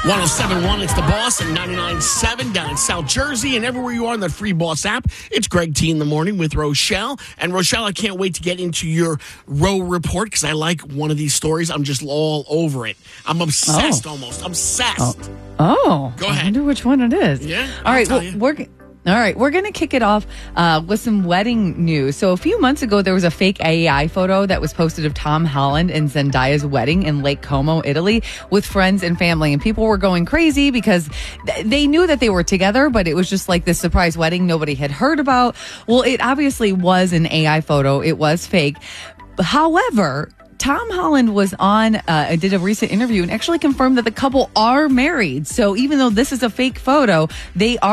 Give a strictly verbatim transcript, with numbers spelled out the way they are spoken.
one oh seven point one, it's The Boss, and ninety-nine point seven down in South Jersey, and everywhere you are in the free Boss app. It's Greg T in the morning with Rochelle. And Rochelle, I can't wait to get into your Roe report because I like one of these stories. I'm just all over it. I'm obsessed oh. almost. Obsessed. Oh. oh. Go ahead. I wonder which one it is. Yeah. All I'll right. tell Well, you. we're. All right, we're going to kick it off uh, with some wedding news. So a few months ago, there was a fake A I photo that was posted of Tom Holland and Zendaya's wedding in Lake Como, Italy, with friends and family. And people were going crazy because th- they knew that they were together, but it was just like this surprise wedding nobody had heard about. Well, it obviously was an A I photo. It was fake. However, Tom Holland was on uh, and did a recent interview and actually confirmed that the couple are married. So even though this is a fake photo, they are